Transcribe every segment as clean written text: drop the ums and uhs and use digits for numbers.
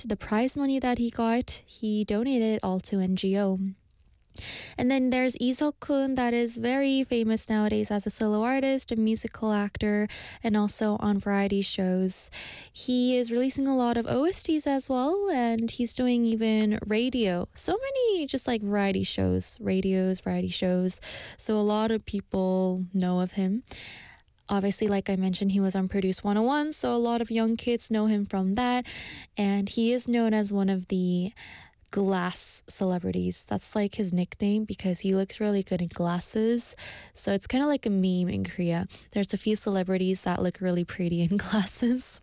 the prize money that he got, he donated it all to NGO. And then there's Lee Seok-hun, that is very famous nowadays as a solo artist, a musical actor, and also on variety shows. He is releasing a lot of OSTs as well, and he's doing even radio. So many just like variety shows, variety shows. So a lot of people know of him. Obviously, like I mentioned, he was on Produce 101, so a lot of young kids know him from that. And he is known as one of the glass celebrities. That's like his nickname because he looks really good in glasses. So it's kind of like a meme in Korea. There's a few celebrities that look really pretty in glasses.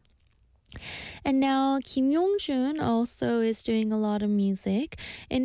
And now Kim Yong-jun also is doing a lot of music. In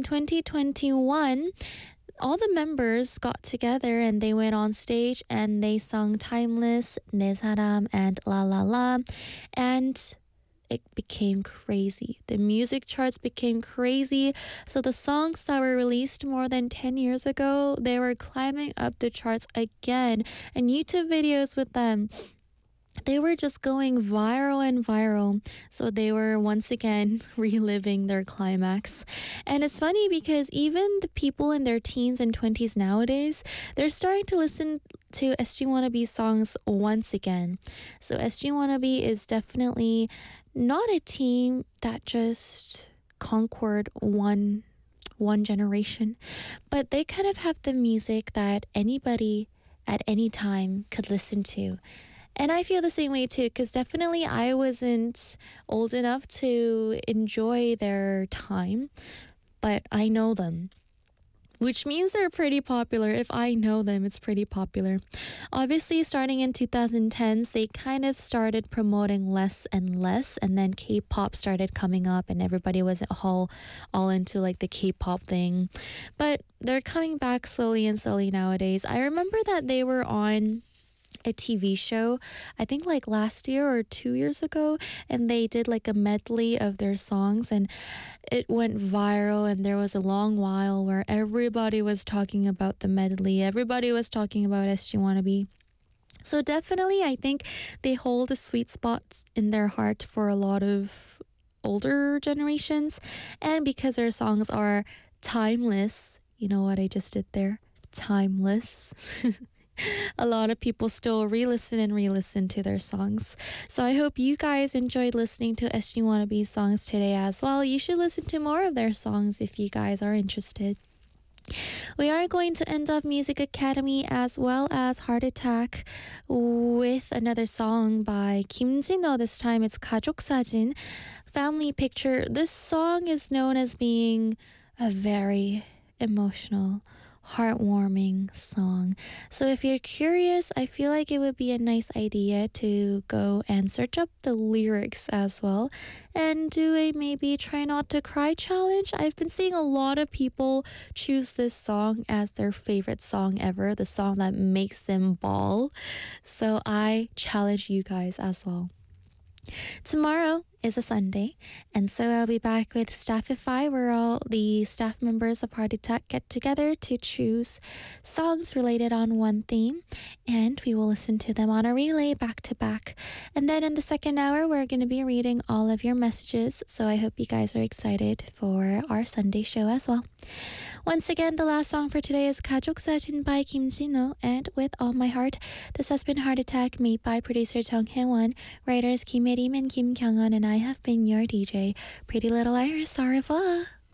2021, all the members got together and they went on stage and they sung Timeless, 내 사람, and La La La. And it became crazy. The music charts became crazy. So the songs that were released more than 10 years ago, they were climbing up the charts again. And YouTube videos with them, they were just going viral and viral. So they were once again reliving their climax. And it's funny because even the people in their teens and 20s nowadays, they're starting to listen to SG Wannabe songs once again. So SG Wannabe is definitely not a team that just conquered one generation, but they kind of have the music that anybody at any time could listen to. And I feel the same way too, because definitely I wasn't old enough to enjoy their time, but I know them. Which means they're pretty popular. If I know them, it's pretty popular. Obviously, starting in 2010s, they kind of started promoting less and less, and then K-pop started coming up, and everybody was all into like the K-pop thing. But they're coming back slowly and slowly nowadays. I remember that they were on a TV show, I think like last year or 2 years ago, and they did like a medley of their songs, and it went viral, and there was a long while where everybody was talking about the medley. Everybody was talking about SG Wannabe. So definitely, I think they hold a sweet spot in their heart for a lot of older generations, and because their songs are timeless, you know what I just did there? Timeless. A lot of people still re-listen to their songs. So I hope you guys enjoyed listening to SG Wannabe songs today as well. You should listen to more of their songs if you guys are interested. We are going to end off Music Academy as well as Heart Attack with another song by Kim Jin-ho. This time it's 가족 사진, Family Picture. This song is known as being a very emotional, heartwarming song. So if you're curious, I feel like it would be a nice idea to go and search up the lyrics as well and do a maybe try not to cry challenge. I've been seeing a lot of people choose this song as their favorite song ever, the song that makes them bawl. So I challenge you guys as well. Tomorrow is a Sunday, and so I'll be back with Staffify, where all the staff members of Heart Attack get together to choose songs related on one theme, and we will listen to them on a relay back to back. And then in the second hour, we're going to be reading all of your messages, so I hope you guys are excited for our Sunday show as well. Once again, the last song for today is 가족 사진 by Kim Jin-ho, and with all my heart, this has been Heart Attack, made by producer Jung Hae-won, writers Kim Hye-rim and Kim Kyung-won, and I have been your DJ, Pretty Little Iris. Au revoir!